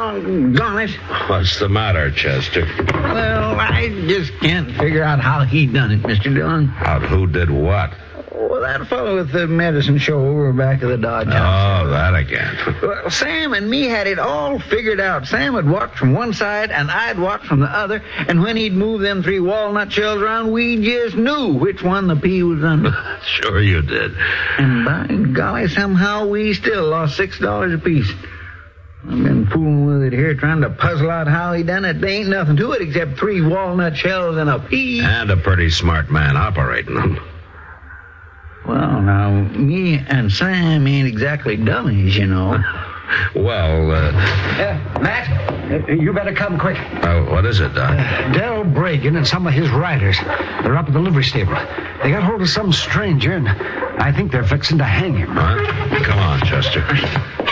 Doggone it. What's the matter, Chester? Well, I just can't figure out how he done it, Mr. Dillon. Who did what? Well, that fellow with the medicine show over back of the Dodge House. Oh, that again. Well, Sam and me had it all figured out. Sam would watch from one side, and I'd watch from the other. And when he'd move them 3 walnut shells around, we just knew which one the pea was under. Sure you did. And by golly, somehow we still lost $6 apiece. I've been fooling with it here, trying to puzzle out how he done it. There ain't nothing to it except 3 walnut shells and a pea. And a pretty smart man operating them. Well, now, me and Sam ain't exactly dummies, you know. Well, Matt, you better come quick. What is it, Doc? Del Bragan and some of his riders. They're up at the livery stable. They got hold of some stranger, and I think they're fixing to hang him. Huh? Come on, Chester.